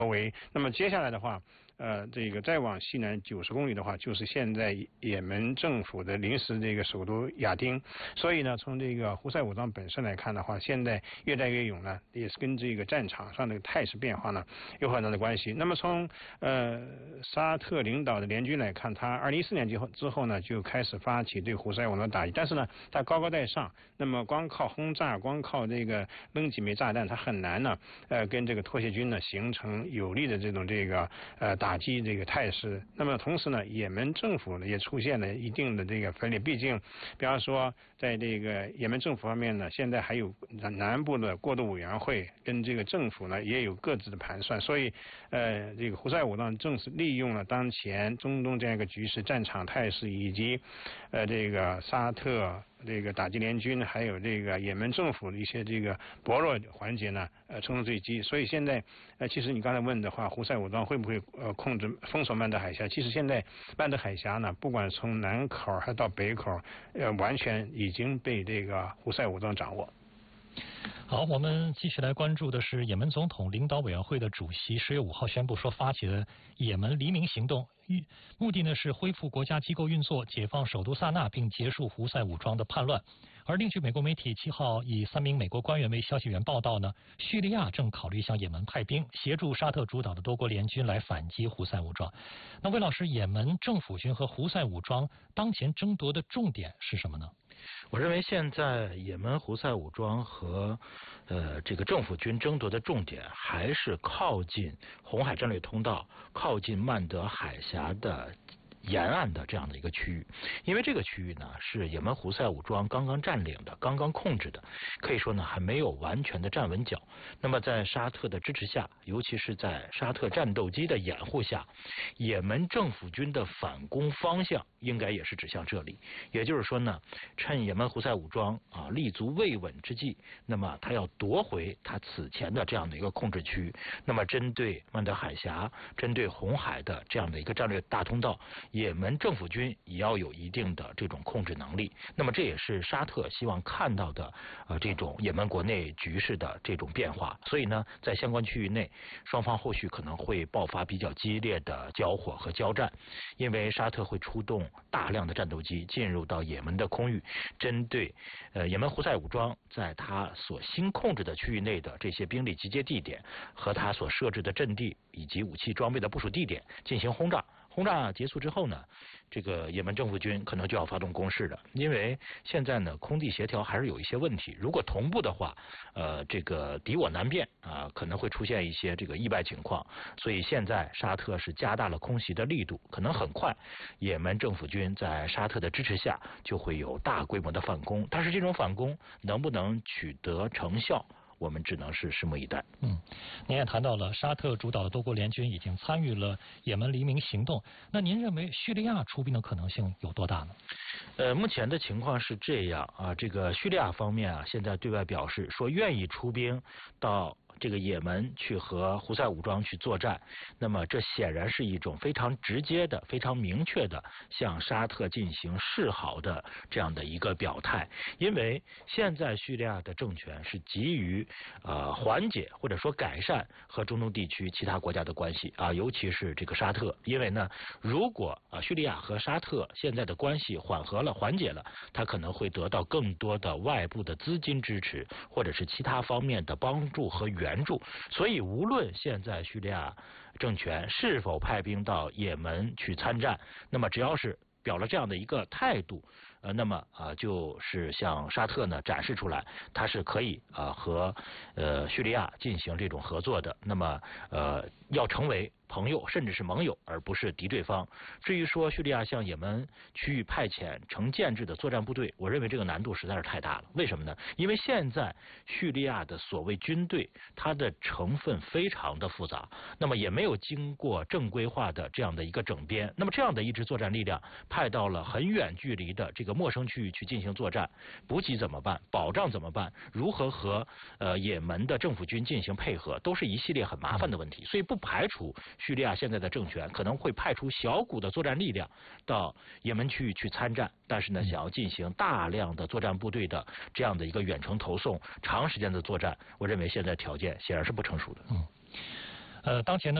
围。那么接下来的话，这个再往西南90公里的话，就是现在也门政府的临时这个首都亚丁。所以呢，从这个胡塞武装本身来看的话，现在越战越勇呢，也是跟这个战场上的态势变化呢有很大的关系。那么从沙特领导的联军来看，他2014年之后呢，就开始发起对胡塞武装的打击，但是呢，他高高在上，那么光靠轰炸，光靠这个扔几枚炸弹，他很难呢，跟这个脱协军呢形成有力的这种打击这个态势。那么同时呢，也门政府呢也出现了一定的这个分裂，毕竟，比方说在这个也门政府方面呢，现在还有南部的过渡委员会跟这个政府呢也有各自的盘算，所以这个胡塞武装正是利用了当前中东这样一个局势、战场态势以及这个沙特这个打击联军还有这个也门政府的一些这个薄弱环节呢乘胜追击。所以现在其实你刚才问的话，胡塞武装会不会控制封锁曼德海峡？其实现在曼德海峡呢，不管从南口还到北口，完全已经被这个胡塞武装掌握。 好，我们继续来关注的是也门总统领导委员会的主席10月5号宣布说发起的也门黎明行动，目的呢是恢复国家机构运作，解放首都萨那，并结束胡塞武装的叛乱。而另据美国媒体7号以3名美国官员为消息源报道呢，叙利亚正考虑向也门派兵，协助沙特主导的多国联军来反击胡塞武装。那魏老师，也门政府军和胡塞武装当前争夺的重点是什么呢？ 我认为现在也门胡塞武装和这个政府军争夺的重点还是靠近红海战略通道，靠近曼德海峡的沿岸的这样的一个区域。因为这个区域呢是也门胡塞武装刚刚占领的，刚刚控制的，可以说呢还没有完全的站稳脚。那么在沙特的支持下，尤其是在沙特战斗机的掩护下，也门政府军的反攻方向应该也是指向这里。也就是说呢，趁也门胡塞武装立足未稳之际，那么他要夺回他此前的这样的一个控制区。那么针对曼德海峡，针对红海的这样的一个战略大通道，也门政府军也要有一定的这种控制能力。那么这也是沙特希望看到的这种也门国内局势的这种变化。所以呢，在相关区域内，双方后续可能会爆发比较激烈的交火和交战，因为沙特会出动大量的战斗机进入到也门的空域，针对也门胡塞武装在他所新控制的区域内的这些兵力集结地点和他所设置的阵地以及武器装备的部署地点进行轰炸。轰炸结束之后呢，这个也门政府军可能就要发动攻势了，因为现在呢空地协调还是有一些问题，如果同步的话，这个敌我难辨可能会出现一些这个意外情况。所以现在沙特是加大了空袭的力度，可能很快也门政府军在沙特的支持下就会有大规模的反攻，但是这种反攻能不能取得成效，我们只能是拭目以待。 您也谈到了沙特主导的多国联军已经参与了也门黎明行动，那您认为叙利亚出兵的可能性有多大呢？ 目前的情况是这样这个叙利亚方面现在对外表示说愿意出兵到这个也门去和胡塞武装去作战，那么这显然是一种非常直接的、非常明确的向沙特进行示好的这样的一个表态。因为现在叙利亚的政权是急于缓解或者说改善和中东地区其他国家的关系尤其是这个沙特。因为呢，如果叙利亚和沙特现在的关系缓和了、缓解了，它可能会得到更多的外部的资金支持，或者是其他方面的帮助和援助。所以无论现在叙利亚政权是否派兵到也门去参战，那么只要是表了这样的一个态度，那么就是向沙特呢展示出来，它是可以和叙利亚进行这种合作的。那么要成为朋友甚至是盟友，而不是敌对方。至于说叙利亚向也门区域派遣成建制的作战部队，我认为这个难度实在是太大了。为什么呢？因为现在叙利亚的所谓军队，它的成分非常的复杂，那么也没有经过正规化的这样的一个整编。那么这样的一支作战力量派到了很远距离的这个陌生区域去进行作战，补给怎么办？保障怎么办？如何和也门的政府军进行配合，都是一系列很麻烦的问题。所以不排除叙利亚现在的政权可能会派出小股的作战力量到也门区域去参战，但是呢，想要进行大量的作战部队的这样的一个远程投送、长时间的作战，我认为现在条件显然是不成熟的。 当前呢。